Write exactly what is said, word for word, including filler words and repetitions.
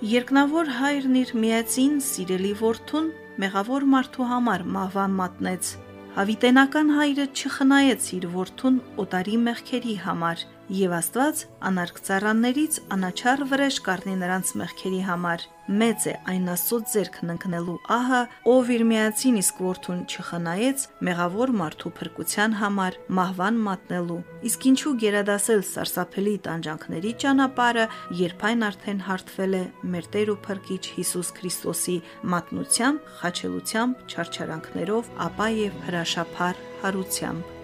Երկնավոր հայրն իր միածին սիրելի որդուն մեղավոր մարդու համար մահվան մատնեց։ Հավիտենական հայրը չխնայեց իր որդուն օտարի մեղքերի համար, և Աստված անարգ ծառաներից անաչառ վրեժ կառնի նրանց մեղքերի համար։ Մեծ է այն Աստծո ձեռքն ընկնելու ահը, ով իր միածին իսկ որդուն չխնայեց մեղավոր մարդու փրկության համար մահվան մատնելու։ Իսկ ինչու գերադասել սարսափելի տանջանքների ճանապարհը, երբ այն արդեն հարթվել է մեր Տեր ու Փրկիչ Հիսուս Քրիստոսի մատնությամբ, խաչելությամբ, չարչարանքներով, ապա և հրաշափառ հարությամբ։